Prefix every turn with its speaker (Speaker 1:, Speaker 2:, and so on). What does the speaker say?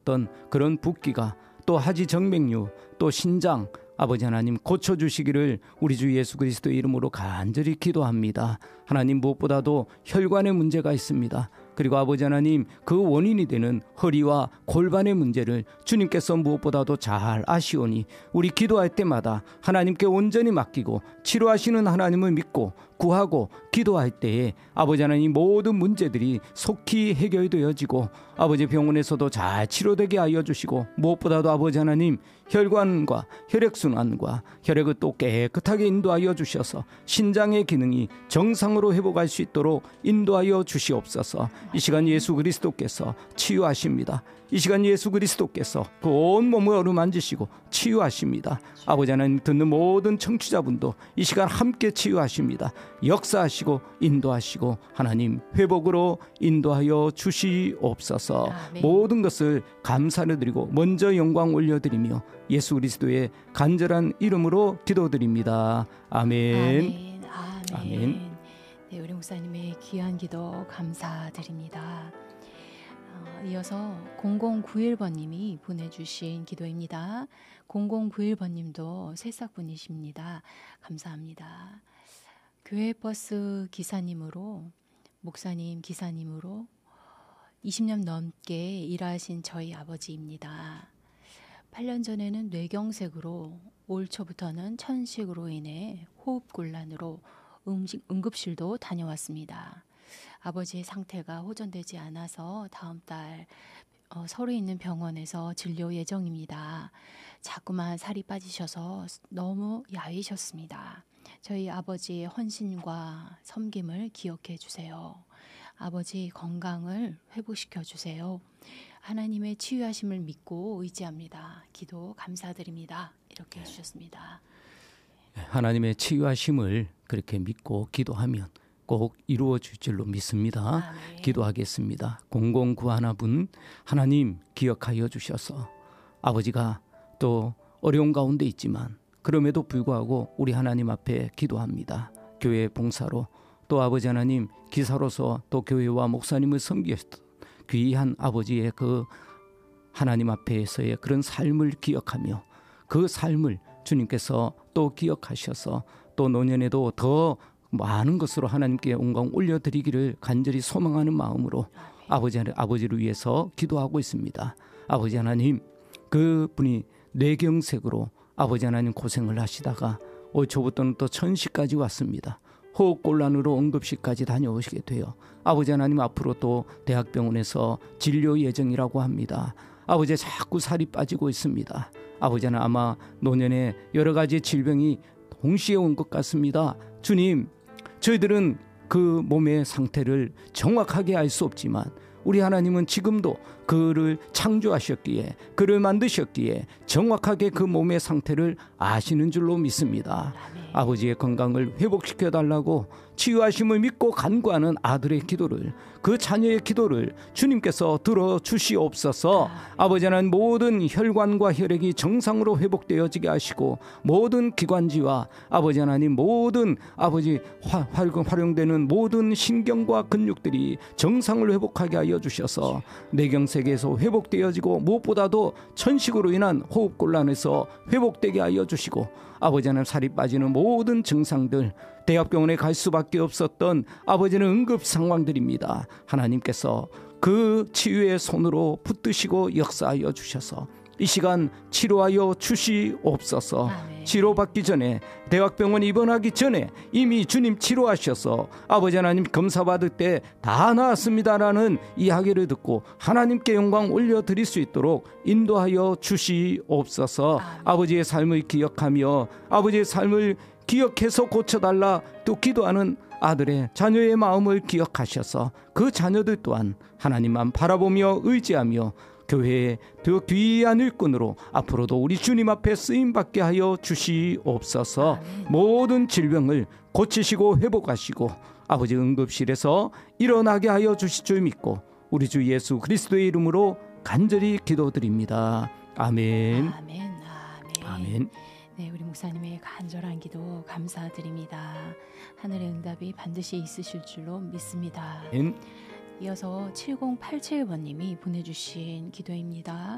Speaker 1: 있었던 그런 붓기가 또 하지 정맥류 또 신장 아버지 하나님 고쳐주시기를 우리 주 예수 그리스도의 이름으로 간절히 기도합니다. 하나님 무엇보다도 혈관에 문제가 있습니다. 그리고 아버지 하나님 그 원인이 되는 허리와 골반의 문제를 주님께서 무엇보다도 잘 아시오니 우리 기도할 때마다 하나님께 온전히 맡기고 치료하시는 하나님을 믿고 구하고 기도할 때에 아버지 하나님 모든 문제들이 속히 해결되어지고 아버지 병원에서도 잘 치료되게 하여 주시고 무엇보다도 아버지 하나님 혈관과 혈액순환과 혈액을 또 깨끗하게 인도하여 주셔서 신장의 기능이 정상으로 회복할 수 있도록 인도하여 주시옵소서. 이 시간 예수 그리스도께서 치유하십니다. 이 시간 예수 그리스도께서 그 온몸을 어루만지시고 치유하십니다. 아버지 하나님 듣는 모든 청취자분도 이 시간 함께 치유하십니다. 역사하시고 인도하시고 하나님 회복으로 인도하여 주시옵소서.
Speaker 2: 아멘.
Speaker 1: 모든 것을 감사를 드리고 먼저 영광 올려드리며 예수 그리스도의 간절한 이름으로 기도드립니다. 아멘.
Speaker 2: 아멘. 아멘.
Speaker 1: 아멘.
Speaker 2: 네, 우리 목사님의 귀한 기도 감사드립니다. 이어서 0091번님이 보내주신 기도입니다. 0091번님도 새싹분이십니다. 감사합니다. 교회 버스 기사님으로 목사님 기사님으로 20년 넘게 일하신 저희 아버지입니다. 8년 전에는 뇌경색으로 올 초부터는 천식으로 인해 호흡곤란으로 응급실도 다녀왔습니다. 아버지의 상태가 호전되지 않아서 다음 달 서울에 있는 병원에서 진료 예정입니다. 자꾸만 살이 빠지셔서 너무 야위셨습니다. 저희 아버지의 헌신과 섬김을 기억해 주세요. 아버지 건강을 회복시켜 주세요. 하나님의 치유하심을 믿고 의지합니다. 기도 감사드립니다. 이렇게 해주셨습니다.
Speaker 1: 하나님의 치유하심을 그렇게 믿고 기도하면 꼭 이루어질 줄로 믿습니다.
Speaker 2: 아멘.
Speaker 1: 기도하겠습니다. 0091분 하나님 기억하여 주셔서 아버지가 또 어려운 가운데 있지만 그럼에도 불구하고 우리 하나님 앞에 기도합니다. 교회 봉사로 또 아버지 하나님 기사로서 또 교회와 목사님을 섬기셨던 귀한 아버지의 그 하나님 앞에서의 그런 삶을 기억하며 그 삶을 주님께서 또 기억하셔서 또 노년에도 더 많은 것으로 하나님께 영광 올려드리기를 간절히 소망하는 마음으로 아버지를 위해서 기도하고 있습니다. 아버지 하나님 그분이 뇌경색으로 아버지 하나님 고생을 하시다가 올 초부터는 또 천시까지 왔습니다. 호흡곤란으로 응급실까지 다녀오시게 돼요. 아버지 하나님 앞으로 또 대학병원에서 진료 예정이라고 합니다. 아버지 자꾸 살이 빠지고 있습니다. 아버지는 아마 노년에 여러 가지 질병이 동시에 온 것 같습니다. 주님, 저희들은 그 몸의 상태를 정확하게 알 수 없지만 우리 하나님은 지금도 그를 창조하셨기에 그를 만드셨기에 정확하게 그 몸의 상태를 아시는 줄로 믿습니다. 아버지의 건강을 회복시켜달라고 치유하심을 믿고 간구하는 아들의 기도를 그 자녀의 기도를 주님께서 들어주시옵소서. 아버지 하나님 모든 혈관과 혈액이 정상으로 회복되어지게 하시고 모든 기관지와 아버지 하나님 모든 아버지 활용되는 모든 신경과 근육들이 정상을 회복하게 하여 주셔서 뇌경색에서 회복되어지고 무엇보다도 천식으로 인한 호흡곤란에서 회복되게 하여 주시고 아버지 하나님 살이 빠지는 모든 증상들 대학병원에 갈 수밖에 없었던 아버지는 응급 상황들입니다. 하나님께서 그 치유의 손으로 붙드시고 역사하여 주셔서 이 시간 치료하여 주시옵소서.
Speaker 2: 아멘.
Speaker 1: 치료받기 전에 대학병원 입원하기 전에 이미 주님 치료하셔서 아버지 하나님 검사받을 때 다 나았습니다라는 이야기를 듣고 하나님께 영광 올려드릴 수 있도록 인도하여 주시옵소서.
Speaker 2: 아멘.
Speaker 1: 아버지의 삶을 기억하며 아버지의 삶을 기억해서 고쳐달라 또 기도하는 아들의 자녀의 마음을 기억하셔서 그 자녀들 또한 하나님만 바라보며 의지하며 교회의 더 귀한 일꾼으로 앞으로도 우리 주님 앞에 쓰임받게 하여 주시옵소서.
Speaker 2: 아멘.
Speaker 1: 모든 질병을 고치시고 회복하시고 아버지 응급실에서 일어나게 하여 주실 줄 믿고 우리 주 예수 그리스도의 이름으로 간절히 기도드립니다. 아멘.
Speaker 2: 아멘. 아멘.
Speaker 1: 아멘.
Speaker 2: 네, 우리 목사님의 간절한 기도 감사드립니다. 하늘의 응답이 반드시 있으실 줄로 믿습니다.
Speaker 1: 아멘.
Speaker 2: 이어서 7087번님이 보내주신 기도입니다.